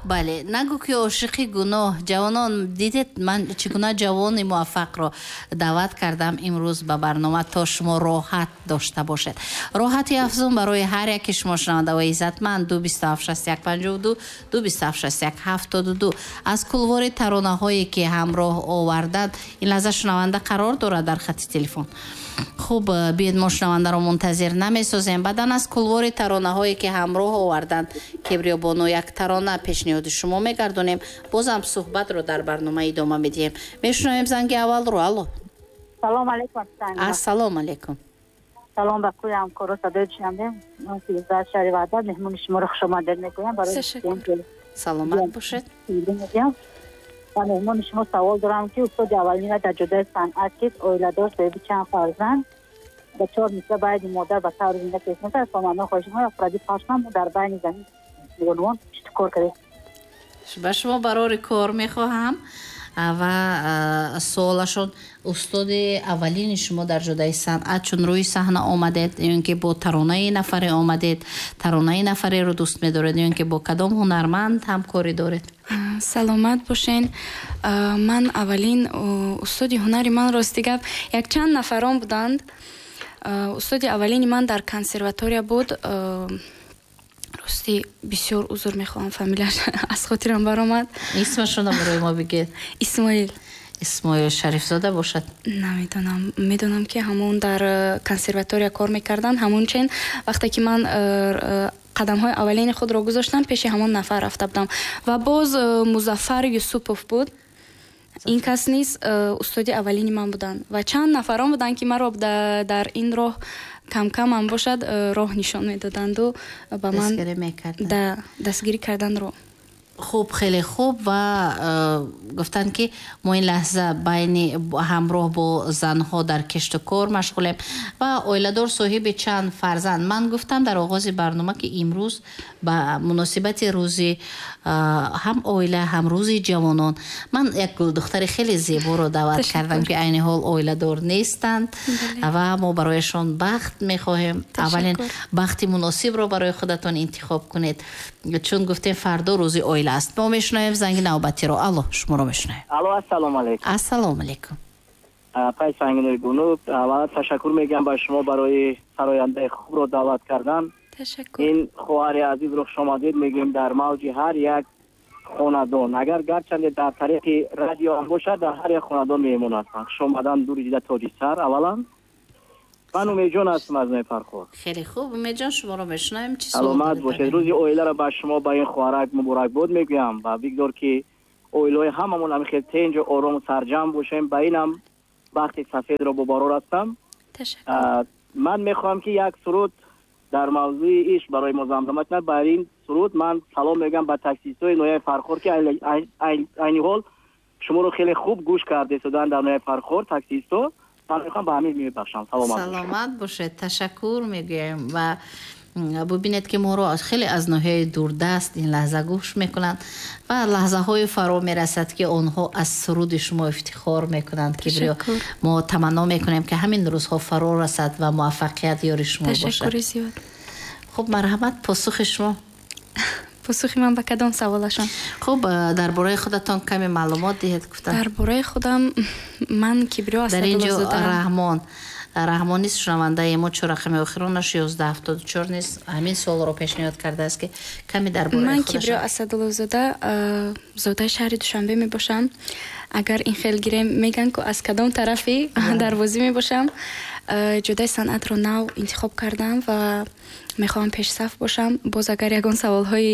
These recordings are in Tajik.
бале, нагу ки ошиқи гуноҳ. Ҷавонон дидед ман чӣ гуна ҷавони муваффақро даъват кардам имрӯз ба барнома то шумо роҳат дошта бошед. Роҳати афзун барои ҳар яке шумо шунавандаҳои иззатманд 2276152 2276172 аз кулвори таронаҳое ки ҳамроҳ оварданд ин лаҳза шунаванда қарор дорад дар хати телефон. хуб биед мо шунавандаро мунтазир намесозем. баъдан аз кулвори таронаҳое ки ҳамроҳ оварданд Кибриёбону як тарона пешниҳоди шумо мегардонем. бозам суҳбатро дар барнома идома медиҳем. мешунавем занги аввалро. алло. салом алейкум. ассалому алейкум. салом ба кӯи ҳамкоро садои шунавандем. ман фирӯза шаривада меҳмони шуморо хушомадед мекунам. саломат бошед. ба меҳмони шумо савол дорам ки устоди аввалина дар ҷодои санъат ки оиладор соҳиби чанд фарзанд ба 4 нисба байни модар ба таври зинда кесмета соманно хоҳишмо афради фарзанд дар байни замин гунвон чӣ кор кардед? ба шумо барори кор мехоҳам ва суолашон устоди аввалини шумо дар ҷодои санъат чун рӯи саҳна омадед ё ин ки бо таронаи нафаре омадед, таронаи нафареро дӯст медоред ё ин ки бо кадом ҳунарманд ҳамкорӣ доред? саломат бошен. ман аввалин устоди ҳунари ман рости гап якчанд нафарон буданд. устоди аввалини ман дар консерватория буд. рости бисёр узр мехоҳам, фамилияш аз хотирам баромад. исмашонро барои мо бигед. исмоил Шарифзода бошад? Намедонам. Медонам ки ҳамон дар консерватория кор мекарданд. ҳамон чен вақте ки ман қадамҳои аввалини худро гузоштам пеши ҳамон нафар рафта будам. ва боз Музаффар Юсупов буд. ин кас низ устоди аввалини ман буданд. ва чанд нафарон буданд ки маро дар ин роҳ кам ам бошад роҳ нишон медоданду ба ман дастгирӣ кардан роҳ. хуб, хеле хуб. ва гуфтанд ки мо ин лаҳза байни ҳамроҳ бо занҳо дар кишту кор машғулем ва оиладор соҳиби чанд фарзанд. ман гуфтам дар оғози барнома ки имрӯз ба муносибати рӯзи ҳам оила ҳам рӯзи ҷавонон ман як гулдухтари хеле зеборо даъват кардам ки айни ҳол оиладор нестанд ва мо барояшон бахт мехоҳем. аввалин бахти муносибро барои худатон интихоб кунед чун гуфтем фардо рӯзи оила аст. мо мешунавем занги навбатиро. алло, шуморо мешунавем. алло, ассалому алейкум. ассалому алейкум. пай сангинои гунуб, аввал ташаккур мегӯям ба шумо барои сарояндаи хубро даъват кардан. ин хоҳари азизро хушомадед мегӯем дар мавҷи ҳар як хонадон. агар гарчанде дар тариқи радио ҳам бошад дар ҳар як хонадон меъмон ҳастанд. хушомадан дури дида тоҷи сар. аввалан ман Умедҷон ҳастам аз Нои Фархор. хеле хуб, Умедҷон, шуморо мешунавем. чӣ саломат бошед. рӯзи оиларо ба шумо ба ин хоҳарак муборакбод мегӯям ва бигдор ки оилаҳои ҳамамон ҳамихел тенҷу орому сарҷам бошем. ба инам бахти сафедро бобарор ҳастам. ман мехоҳам ки як суруд дар мавзӯи ишқ барои мо замзама кунад. бар ин суруд ман салом мегӯям ба таксистҳои Нои Фархор ки айни ҳол шуморо хеле хуб гӯш карда истодан дар Нои Фархор таксистҳо. ман мехоҳам ба ҳамин мебахшам. саломат бошед. ташаккур мегӯем ва бубинед ки моро хеле аз ноҳияи дурдаст ин лаҳза гӯш мекунанд ва лаҳзаҳое фаро мерасад ки онҳо аз суруди шумо ифтихор мекунанд. кибриё мо таманно мекунем ки ҳамин рӯзҳо фаро расад ва муваффақият ёри шумо бошад. ташаккури зиёд. хуб, марҳамат. посухи шумо? посухи ман ба кадом саволашон? хуб, дар бораи худатон каме маълумот диҳед. гуфтам дар бораи худам ман Кибриё дар ин ҷо раҳмон низ шунавандаи мо чӯ рақами охиронаш 1174 низ ҳамин суолро пешниҳод кардааст ки каме дар бораи ман худаш. Кибриё Асадуллозода зодаи шаҳри Душанбе мебошам. агар ин хел гирем меган ку аз кадом тарафи дарвозӣ мебошам. ҷодои санъатро нав интихоб кардам ва мехоҳам пешсаф бошам. боз агар ягон саволҳои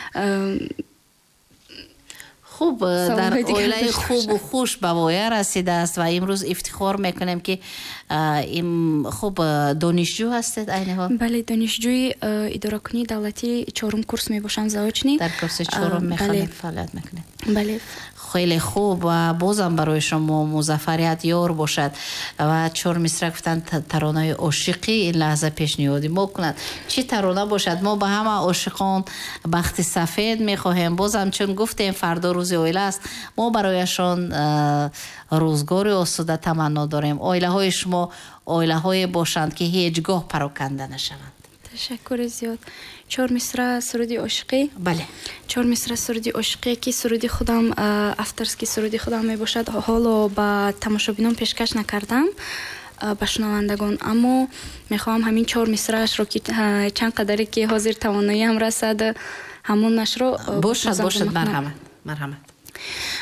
хуб дар оилаи хубу хуш ба воя расидааст ва имрӯз ифтихор мекунем ки хуб донишҷӯ ҳастед айни ҳол? бале, донишҷӯи идоракунии давлатӣ 4-ум курс мебошам, заочни. дар курси 4-ум мехонед фаъолият мекунед? бале. хеле хуб ва бозам барои шумо музаффарият ёр бошад ва 4 мисра гуфтанд таронаи ошиқӣ ин лаҳза пешниҳоди мо кунад. чӣ тарона бошад? мо ба ҳама ошиқон бахти сафед мехоҳем. бозам чун гуфтем фардо рӯзи оила аст, мо барояшон рӯзгори осуда таманно дорем. оилаҳои шумо оилаҳое бошанд ки ҳеҷ гоҳ пароканда нашаванд. ташаккури зиёд. 4 мисра суруди ошиқӣ. бале 4 мисра суруди ошиқӣ ки суруди худам авторски суруди худам мебошад. ҳоло ба тамошобинон пешкаш накардам, ба шунавандагон, аммо мехоҳам ҳамин 4 мисраашро ки чанд қадаре ки ҳозир тавоноиам расад ҳамонашро бошад. марҳамат